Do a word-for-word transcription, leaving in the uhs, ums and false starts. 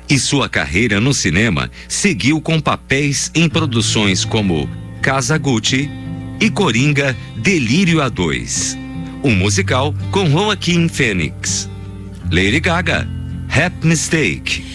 E sua carreira no cinema seguiu com papéis em produções como Casa Gucci e Coringa Delírio a dois. Um musical com Joaquin Phoenix. Lady Gaga, Happy Mistake.